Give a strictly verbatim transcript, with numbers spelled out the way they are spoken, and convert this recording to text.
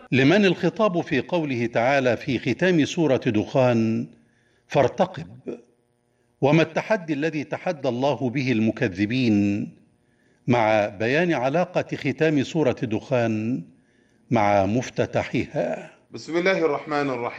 لمن الخطاب في قوله تعالى في ختام سورة دخان فارتقب؟ وما التحدي الذي تحدى الله به المكذبين مع بيان علاقة ختام سورة دخان مع مفتتحها؟ بسم الله الرحمن الرحيم.